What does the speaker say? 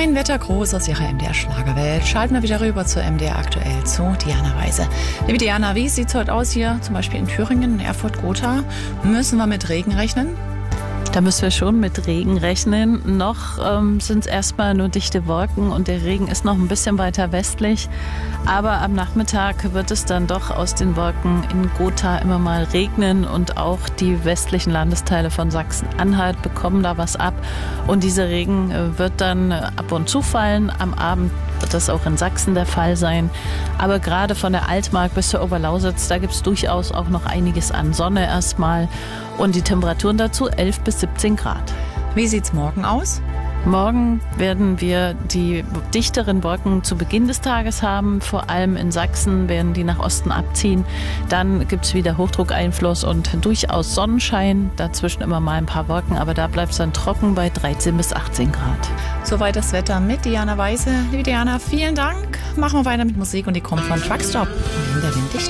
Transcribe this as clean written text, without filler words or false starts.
Ein Wettergruß aus Ihrer MDR-Schlagerwelt. Schalten wir wieder rüber zur MDR aktuell zu Diana Weise. Liebe Diana, wie sieht es heute aus hier, zum Beispiel in Thüringen, in Erfurt-Gotha? Müssen wir mit Regen rechnen? Da müssen wir schon mit Regen rechnen. Noch sind es erstmal nur dichte Wolken und der Regen ist noch ein bisschen weiter westlich. Aber am Nachmittag wird es dann doch aus den Wolken in Gotha immer mal regnen und auch die westlichen Landesteile von Sachsen-Anhalt bekommen da was ab. Und dieser Regen wird dann ab und zu fallen. Am Abend wird das auch in Sachsen der Fall sein. Aber gerade von der Altmark bis zur Oberlausitz, da gibt es durchaus auch noch einiges an Sonne erstmal. Und die Temperaturen dazu 11 bis 17 Grad. Wie sieht's morgen aus? Morgen werden wir die dichteren Wolken zu Beginn des Tages haben. Vor allem in Sachsen werden die nach Osten abziehen. Dann gibt es wieder Hochdruckeinfluss und durchaus Sonnenschein. Dazwischen immer mal ein paar Wolken, aber da bleibt es dann trocken bei 13 bis 18 Grad. Soweit das Wetter mit Diana Weise. Liebe Diana, vielen Dank. Machen wir weiter mit Musik und die kommt von Truckstop. Wohin der Wind dich